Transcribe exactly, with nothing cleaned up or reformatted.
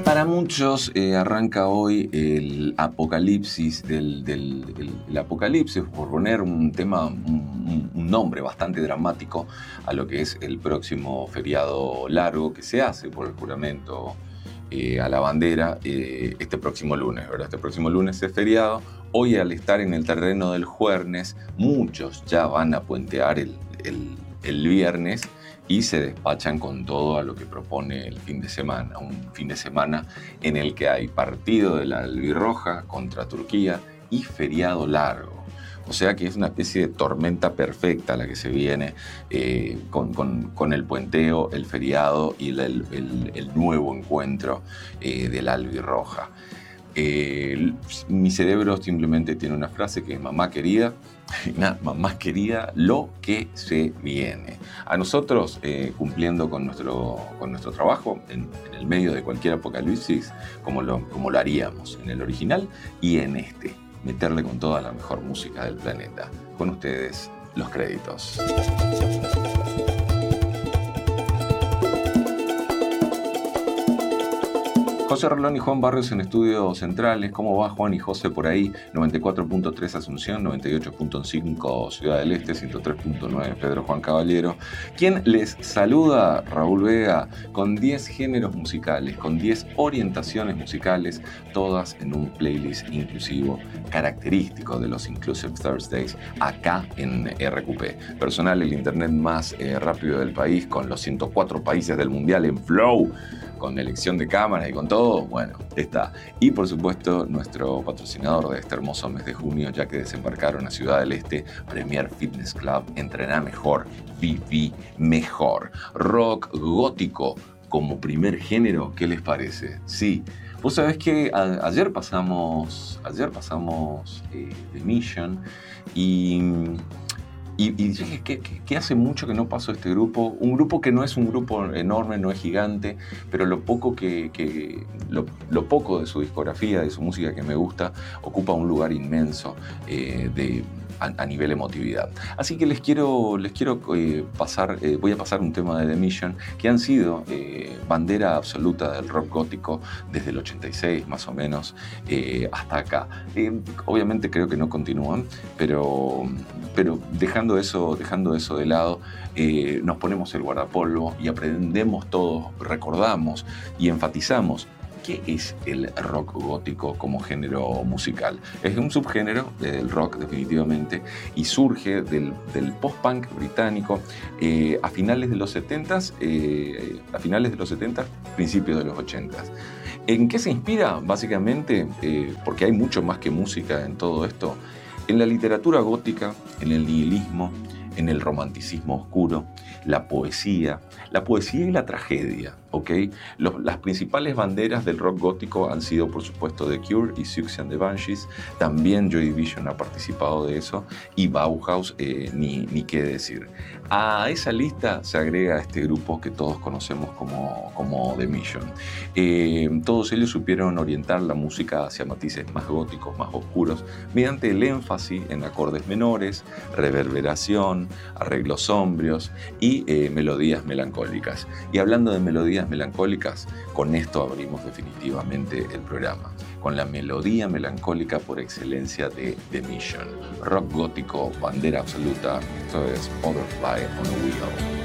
Para muchos eh, arranca hoy el apocalipsis del, del el, el apocalipsis, por poner un tema, un, un nombre bastante dramático a lo que es el próximo feriado largo que se hace por el juramento eh, a la bandera eh, este próximo lunes, ¿verdad? Este próximo lunes es feriado. Hoy, al estar en el terreno del jueves, muchos ya van a puentear el, el, el viernes y se despachan con todo a lo que propone el fin de semana. Un fin de semana en el que hay partido de la albirroja contra Turquía y feriado largo. O sea que es una especie de tormenta perfecta la que se viene eh, con, con, con el puenteo, el feriado y el, el, el nuevo encuentro eh, de la albirroja. Eh, mi cerebro simplemente tiene una frase que es mamá querida, nada, mamá querida, lo que se viene. A nosotros, eh, cumpliendo con nuestro, con nuestro trabajo en, en el medio de cualquier apocalipsis, como lo, como lo haríamos en el original y en este, meterle con toda la mejor música del planeta. Con ustedes, los créditos. José Rolón y Juan Barrios en estudios centrales. ¿Cómo va Juan y José por ahí? noventa y cuatro punto tres Asunción, noventa y ocho punto cinco Ciudad del Este, ciento tres punto nueve Pedro Juan Caballero. Quien les saluda, Raúl Vega, con diez géneros musicales, con diez orientaciones musicales, todas en un playlist inclusivo característico de los Inclusive Thursdays, acá en R Q P. Personal, el internet más eh, rápido del país, con los ciento cuatro países del mundial en Flow, con elección de cámaras y con todo, bueno, está. Y por supuesto, nuestro patrocinador de este hermoso mes de junio, ya que desembarcaron a Ciudad del Este, Premier Fitness Club, entrená mejor, viví mejor. Rock gótico como primer género, ¿qué les parece? Sí. Vos sabés que a, ayer pasamos, ayer pasamos eh, The Mission y... Y, y dije que, que, que hace mucho que no paso este grupo, un grupo que no es un grupo enorme, no es gigante, pero lo poco, que, que, lo, lo poco de su discografía, de su música que me gusta, ocupa un lugar inmenso eh, de, a, a nivel emotividad. Así que les quiero, les quiero eh, pasar, eh, voy a pasar un tema de The Mission, que han sido eh, bandera absoluta del rock gótico desde el ochenta y seis más o menos eh, hasta acá. Eh, obviamente creo que no continúan, pero, pero dejando Eso, dejando eso de lado, eh, nos ponemos el guardapolvo y aprendemos todos, recordamos y enfatizamos qué es el rock gótico como género musical. Es un subgénero del rock definitivamente y surge del, del post-punk británico eh, a finales de los setentas, eh, a finales de los setentas, principios de los ochentas. ¿En qué se inspira? Básicamente, eh, porque hay mucho más que música en todo esto, en la literatura gótica, en el nihilismo, en el romanticismo oscuro, la poesía, la poesía y la tragedia, ¿ok? Los, las principales banderas del rock gótico han sido, por supuesto, The Cure y Siouxsie and the Banshees. También Joy Division ha participado de eso y Bauhaus, eh, ni, ni qué decir. A esa lista se agrega este grupo que todos conocemos como, como The Mission. Eh, todos ellos supieron orientar la música hacia matices más góticos, más oscuros, mediante el énfasis en acordes menores, reverberación, arreglos sombrios y eh, melodías melancólicas. Y hablando de melodías melancólicas, con esto abrimos definitivamente el programa, con la melodía melancólica por excelencia de The Mission. Rock gótico, bandera absoluta, esto es Butterfly on a Willow.